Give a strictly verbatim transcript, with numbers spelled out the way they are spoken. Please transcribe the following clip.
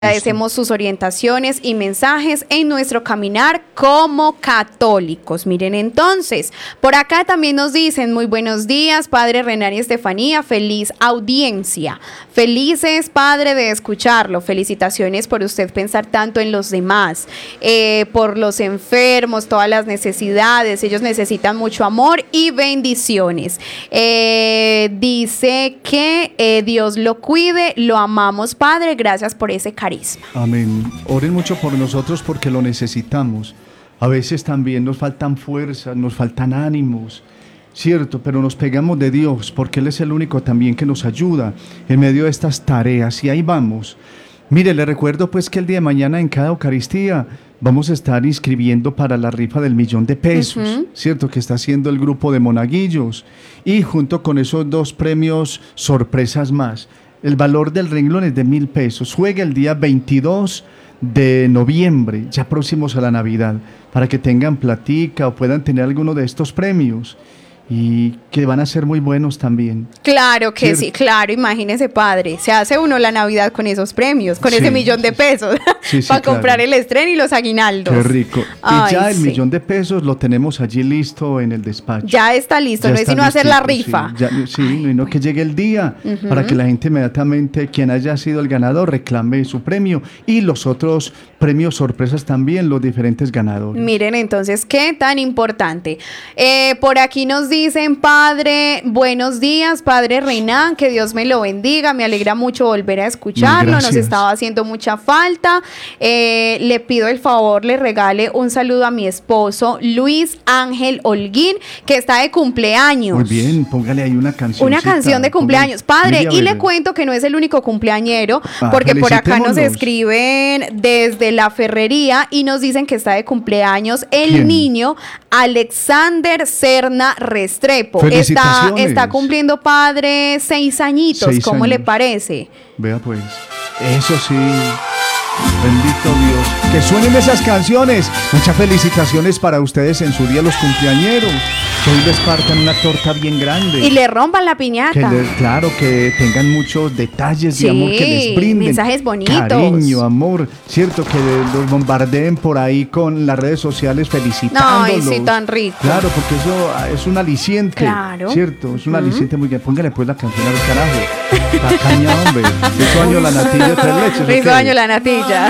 Agradecemos sus orientaciones y mensajes en nuestro caminar como católicos. Miren entonces, por acá también nos dicen muy buenos días, Padre Renan y Estefanía, feliz audiencia. Felices, Padre, de escucharlo. Felicitaciones por usted pensar tanto en los demás, eh, por los enfermos, todas las necesidades. Ellos necesitan mucho amor y bendiciones. Eh, dice que eh, Dios lo cuide, lo amamos, Padre, gracias por ese cariño. Amén. Oren mucho por nosotros porque lo necesitamos. A veces también nos faltan fuerzas, nos faltan ánimos, cierto, pero nos pegamos de Dios porque Él es el único también que nos ayuda en medio de estas tareas y ahí vamos. Mire, le recuerdo pues que el día de mañana en cada Eucaristía vamos a estar inscribiendo para la rifa del millón de pesos, uh-huh. cierto, que está haciendo el grupo de monaguillos y junto con esos dos premios sorpresas más. El valor del renglón es de mil pesos. Juega el día veintidós de noviembre, ya próximos a la Navidad, para que tengan platica o puedan tener alguno de estos premios. Y que van a ser muy buenos también. Claro que ¿cierto? Sí, claro, imagínese, Padre, se hace uno la Navidad con esos premios, con sí, ese millón de pesos, sí, sí, para claro. comprar el estreno y los aguinaldos. Qué rico. Ay, y ya el sí. millón de pesos lo tenemos allí listo en el despacho. Ya está listo, ya no es sino hacer la rifa. Sí, ya, sí no, no que llegue el día uh-huh. para que la gente inmediatamente, quien haya sido el ganador, reclame su premio y los otros premios sorpresas también, los diferentes ganadores. Miren entonces, qué tan importante. Eh, por aquí nos dice Dicen, Padre, buenos días, Padre Renan, que Dios me lo bendiga, me alegra mucho volver a escucharlo, nos estaba haciendo mucha falta, eh, le pido el favor, le regale un saludo a mi esposo, Luis Ángel Holguín, que está de cumpleaños. Muy bien, póngale ahí una canción. Una canción de cumpleaños, Padre, y le cuento que no es el único cumpleañero, ah, porque por acá nos escriben desde la ferrería y nos dicen que está de cumpleaños el ¿Quién? Niño Alexander Serna Restrepo. Está, está cumpliendo, Padre, seis añitos. Seis ¿Cómo años. Le parece? Vea pues, eso sí, bendito Dios. Que suenen esas canciones. Muchas felicitaciones para ustedes en su día los cumpleañeros. Que hoy les partan una torta bien grande. Y le rompan la piñata. Que le, claro, que tengan muchos detalles sí, de amor, que les brinden. Mensajes bonitos. Cariño, amor, cierto, que los bombardeen por ahí con las redes sociales felicitándolos. Ay, sí, tan rico. Claro, porque eso es un aliciente. Claro. Cierto, es un uh-huh. aliciente muy bien. Póngale pues la canción al carajo. La caña, hombre. Rico año la natilla, tres leches. Rico año la natilla.